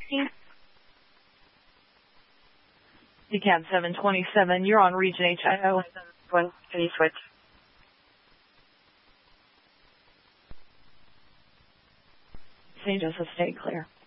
16. DeKalb 727, you're on Region HIO. Can you switch? St. Joseph, stay clear.